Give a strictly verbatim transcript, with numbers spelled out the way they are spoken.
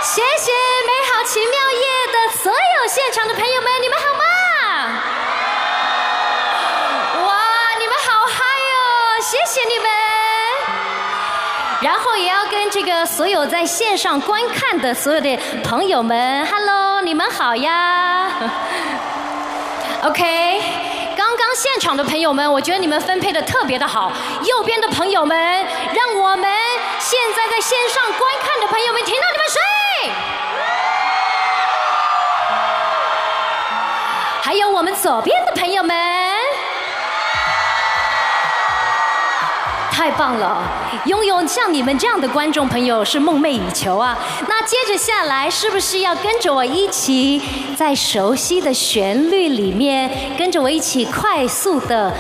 谢谢美好奇妙夜的所有现场的朋友们，你们好吗？哇，你们好嗨哦！谢谢你们。然后也要跟这个所有在线上观看的所有的朋友们 ，Hello， 你们好呀。OK， 刚刚现场的朋友们，我觉得你们分配的特别的好。右边的朋友们，让我们现在在线上观看的朋友们听到你们声音。还有我们左边的朋友们，太棒了！拥有像你们这样的观众朋友是梦寐以求啊。那接着下来，是不是要跟着我一起，在熟悉的旋律里面，跟着我一起快速的